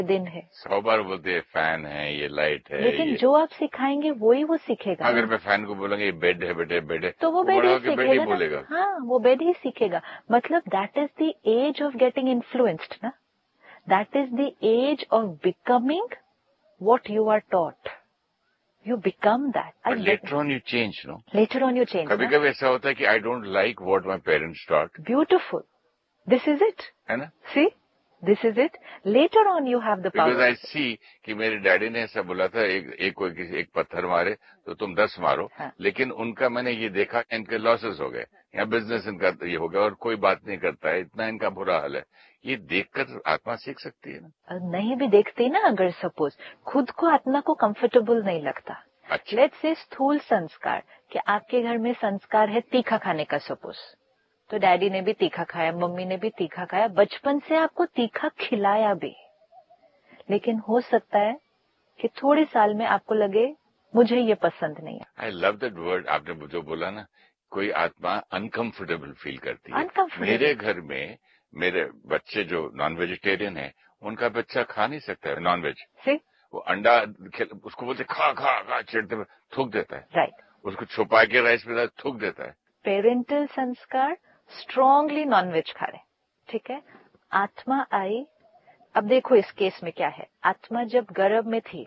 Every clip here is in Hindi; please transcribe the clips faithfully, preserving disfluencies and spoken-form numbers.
दिन है। सौ बार बोलते हैं फैन है, ये लाइट है, लेकिन ये... जो आप सिखाएंगे वो ही वो सीखेगा। अगर मैं फैन को बोलूंगा ये बेड है बेटे बेड है, तो वो बेड ही सीखेगा बोलेगा। हाँ, वो बेड ही सीखेगा। मतलब that is the age of getting influenced ना, that is the age of becoming what you are taught, you become that. Later on you change, no later on you change. कभी कभी ऐसा होता है कि I don't like what my parents taught. Beautiful, this is it, है ना? See this is it, later on you have the power. Because I सी कि मेरे डैडी ने ऐसा बोला था, एक एक कोई किसी एक पत्थर मारे तो तुम दस मारो। हाँ। लेकिन उनका मैंने ये देखा, इनके लॉसेस हो गए, यहाँ बिजनेस इनका ये हो गया और कोई बात नहीं करता है, इतना इनका बुरा हाल है। ये देखकर आत्मा सीख सकती है ना? नहीं भी देखती ना, अगर सपोज खुद को आत्मा को कंफर्टेबल नहीं लगता। अच्छा। लेट्स से स्थूल संस्कार, कि आपके घर में संस्कार है तीखा खाने का, सपोज तो डैडी ने भी तीखा खाया, मम्मी ने भी तीखा खाया, बचपन से आपको तीखा खिलाया भी। लेकिन हो सकता है कि थोड़े साल में आपको लगे मुझे ये पसंद नहीं है। आई लव दैट वर्ड, आपने जो बोला ना, कोई आत्मा अनकंफर्टेबल फील करती है। मेरे घर में मेरे बच्चे जो नॉन वेजिटेरियन है, उनका बच्चा खा नहीं सकता है नॉन वेज। वो अंडा उसको बोलते खा खा खा, चिढ़ते थूक देता है। Right right. उसको छुपा के राइस में थूक देता है। पेरेंटल संस्कार स्ट्रांगली नॉनवेज खा रहे, ठीक है। आत्मा आई, अब देखो इस केस में क्या है, आत्मा जब गर्भ में थी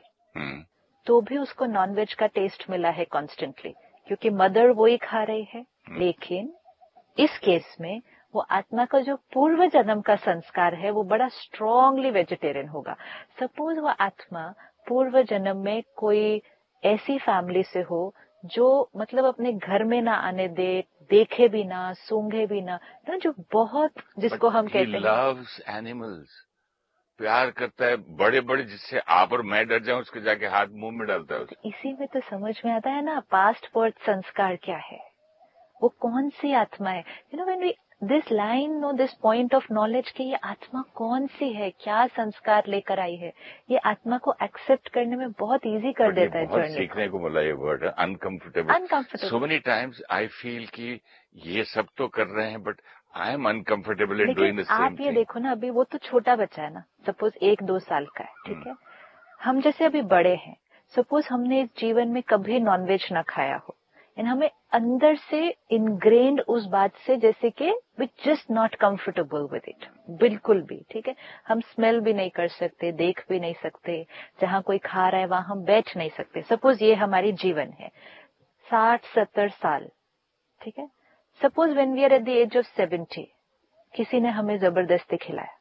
तो भी उसको नॉनवेज का टेस्ट मिला है कॉन्स्टेंटली, क्योंकि मदर वो ही खा रही है। लेकिन इस केस में वो आत्मा का जो पूर्व जन्म का संस्कार है वो बड़ा स्ट्रांगली वेजिटेरियन होगा। सपोज वो आत्मा पूर्व जन्म में कोई ऐसी फैमिली से हो जो मतलब अपने घर में ना आने दे, देखे भी ना, सूंघे भी ना, ना जो बहुत, जिसको हम कहते हैं लव्स एनिमल्स, प्यार करता है बड़े बड़े, जिससे आप और मैं डर जाऊं उसके जाके हाथ मुंह में डालता है। तो इसी में तो समझ में आता है ना पास्ट बर्थ संस्कार क्या है, वो कौन सी आत्मा है। You know when we this line no this point of knowledge कि ये आत्मा कौन सी है, क्या संस्कार लेकर आई है, ये आत्मा को एक्सेप्ट करने में बहुत इजी कर देता है। बहुत सीखने को मिला ये word uncomfortable. Uncomfortable so many times I feel कि ये सब तो कर रहे हैं but I am uncomfortable in doing the same thing. आप ये देखो ना, अभी वो तो छोटा बच्चा है ना, सपोज एक दो साल का है, ठीक है। हम जैसे अभी बड़े हैं, सपोज हमने इस जीवन में कभी नॉनवेज ना खाया हो, एंड हमें अंदर से इनग्रेन्ड उस बात से जैसे कि we just not comfortable with it, बिल्कुल भी, ठीक है। हम स्मेल भी नहीं कर सकते, देख भी नहीं सकते, जहां कोई खा रहा है वहां हम बैठ नहीं सकते। सपोज ये हमारी जीवन है साठ सत्तर साल, ठीक है। Suppose when we are at the age of seventy, किसी ने हमें जबरदस्ती खिलाया,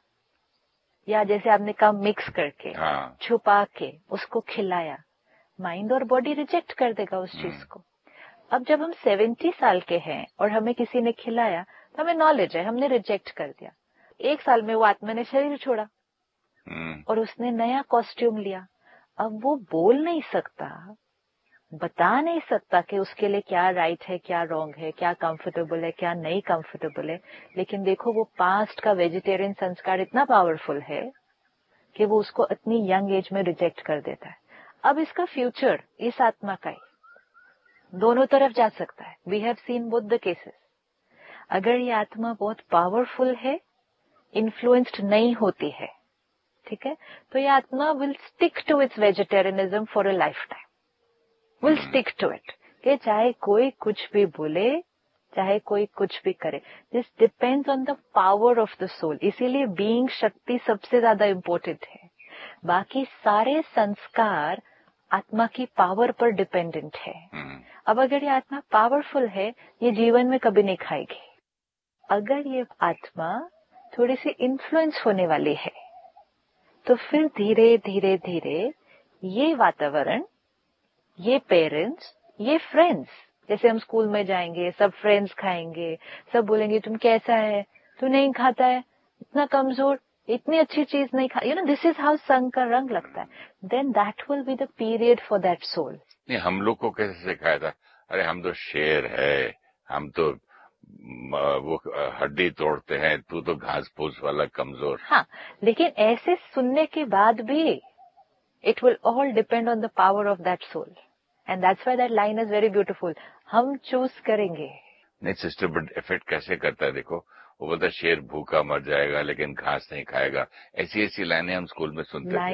या जैसे आपने कहा मिक्स करके, हाँ। छुपा के उसको खिलाया, माइंड और बॉडी रिजेक्ट कर देगा उस चीज को। अब जब हम सेवेंटी साल के हैं और हमें किसी ने खिलाया तो हमें नॉलेज है, हमने रिजेक्ट कर दिया। एक साल में वो आत्मा ने शरीर छोड़ा और उसने नया कॉस्ट्यूम लिया। अब वो बोल नहीं सकता, बता नहीं सकता कि उसके लिए क्या राइट है, क्या रॉन्ग है, क्या कंफर्टेबल है, क्या नहीं कंफर्टेबल है। लेकिन देखो वो पास्ट का वेजिटेरियन संस्कार इतना पावरफुल है कि वो उसको इतनी यंग एज में रिजेक्ट कर देता है। अब इसका फ्यूचर इस आत्मा का ही दोनों तरफ जा सकता है। We have seen both the cases. अगर ये आत्मा बहुत पावरफुल है, इन्फ्लुएंस्ड नहीं होती है, ठीक है, तो ये आत्मा will stick to it's vegetarianism for a life time, will stick to it, कि चाहे कोई कुछ भी बोले, चाहे कोई कुछ भी करे। This depends on the power of the soul. इसीलिए बीइंग शक्ति सबसे ज्यादा इम्पोर्टेंट है। बाकी सारे संस्कार आत्मा की पावर पर डिपेंडेंट है। अब अगर ये आत्मा पावरफुल है, ये जीवन में कभी नहीं खाएगी। अगर ये आत्मा थोड़ी सी इन्फ्लुएंस होने वाली है, तो फिर धीरे धीरे धीरे ये वातावरण, ये पेरेंट्स, ये फ्रेंड्स, जैसे हम स्कूल में जाएंगे, सब फ्रेंड्स खाएंगे, सब बोलेंगे तुम कैसा है, तू नहीं खाता है, इतना कमजोर, इतनी अच्छी चीज नहीं खा, you know this is how संग का रंग लगता है। Then that will be the period for that soul. नहीं, हम लोग को कैसे सिखाया था, अरे हम तो शेर है, हम तो वो हड्डी तोड़ते हैं, तू तो घास फूस वाला कमजोर। हाँ, लेकिन ऐसे सुनने के बाद भी it will all depend on the power of that soul, and that's why that line is very beautiful. हम चूज करेंगे। नहीं सिस्टर, बट इफेक्ट कैसे करता है देखो, वो बोलता शेर भूखा मर जाएगा लेकिन घास नहीं खाएगा। ऐसी ऐसी लाइनें हम स्कूल में सुनते थे।